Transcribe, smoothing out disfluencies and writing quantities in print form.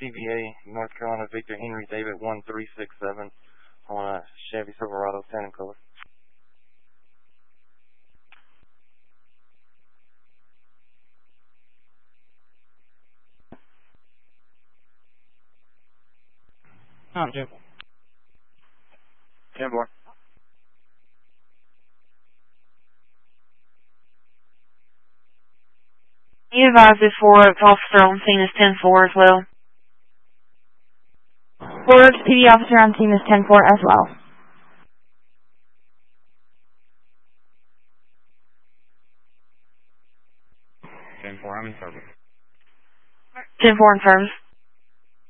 TVA, North Carolina, Victor Henry David 1367 on a Chevy Silverado, Phantom color. Jim. 10-4. He advised this officer on scene is 10-4 as well. Forward PD officer on scene is 10-4 as well. 10-4, I'm in service. 10-4 in service.